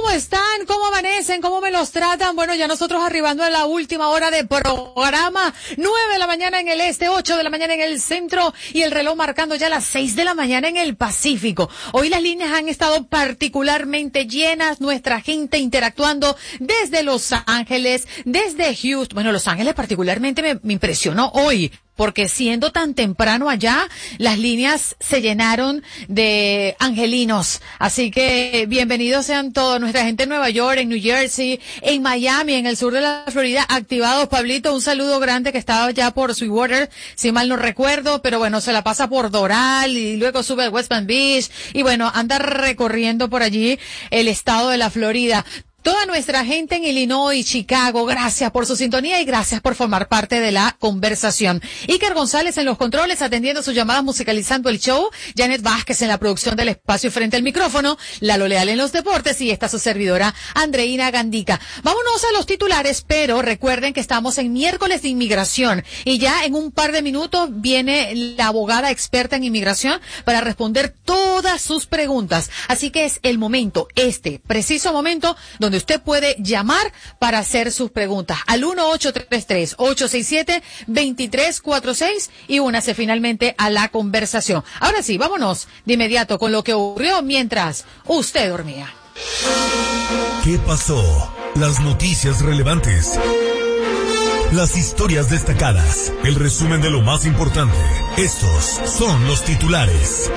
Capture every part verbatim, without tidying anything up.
¿Cómo están? ¿Cómo amanecen? ¿Cómo me los tratan? Bueno, ya nosotros arribando a la última hora de programa. Nueve de la mañana en el este, ocho de la mañana en el centro y el reloj marcando ya las seis de la mañana en el Pacífico. Hoy las líneas han estado particularmente llenas, nuestra gente interactuando desde Los Ángeles, desde Houston. Bueno, Los Ángeles particularmente me, me impresionó hoy, porque siendo tan temprano allá, las líneas se llenaron de angelinos. Así que bienvenidos sean todos, nuestra gente en Nueva York, en New Jersey, en Miami, en el sur de la Florida, activados. Pablito, un saludo grande que estaba ya por Sweetwater, si mal no recuerdo, pero bueno, se la pasa por Doral y luego sube al West Palm Beach y bueno, anda recorriendo por allí el estado de la Florida. Toda nuestra gente en Illinois, Chicago, gracias por su sintonía y gracias por formar parte de la conversación. Iker González en los controles, atendiendo sus llamadas, musicalizando el show. Janet Vázquez en la producción del espacio frente al micrófono. Lalo Leal en los deportes y esta su servidora, Andreina Gandica. Vámonos a los titulares, pero recuerden que estamos en miércoles de inmigración y ya en un par de minutos viene la abogada experta en inmigración para responder todas sus preguntas. Así que es el momento, este preciso momento, donde donde usted puede llamar para hacer sus preguntas al uno ocho tres tres, ocho seis siete, dos tres cuatro seis y únase finalmente a la conversación. Ahora sí, vámonos de inmediato con lo que ocurrió mientras usted dormía. ¿Qué pasó? Las noticias relevantes, las historias destacadas, el resumen de lo más importante. Estos son los titulares.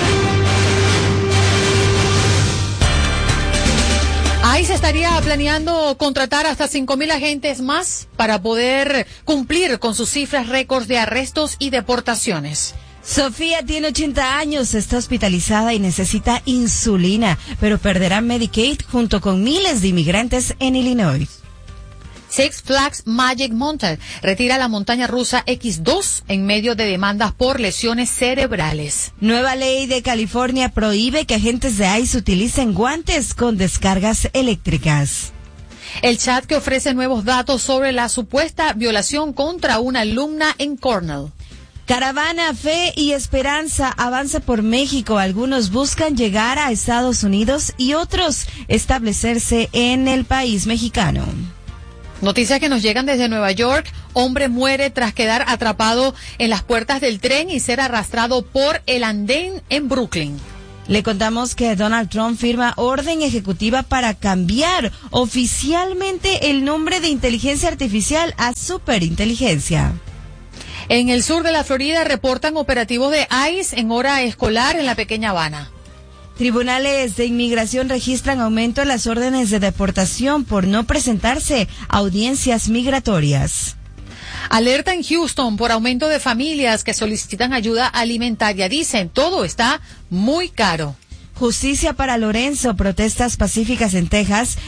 ICE estaría planeando contratar hasta cinco mil agentes más para poder cumplir con sus cifras récords de arrestos y deportaciones. Sofía tiene ochenta años, está hospitalizada y necesita insulina, pero perderá Medicaid junto con miles de inmigrantes en Illinois. Six Flags Magic Mountain retira la montaña rusa equis dos en medio de demandas por lesiones cerebrales. Nueva ley de California prohíbe que agentes de ICE utilicen guantes con descargas eléctricas. El chat que ofrece nuevos datos sobre la supuesta violación contra una alumna en Cornell. Caravana Fe y Esperanza avanza por México. Algunos buscan llegar a Estados Unidos y otros establecerse en el país mexicano. Noticias que nos llegan desde Nueva York. Hombre muere tras quedar atrapado en las puertas del tren y ser arrastrado por el andén en Brooklyn. Le contamos que Donald Trump firma orden ejecutiva para cambiar oficialmente el nombre de inteligencia artificial a superinteligencia. En el sur de la Florida reportan operativos de ICE en hora escolar en la pequeña Habana. Tribunales de inmigración registran aumento en las órdenes de deportación por no presentarse a audiencias migratorias. Alerta en Houston por aumento de familias que solicitan ayuda alimentaria. Dicen, todo está muy caro. Justicia para Lorenzo, protestas pacíficas en Texas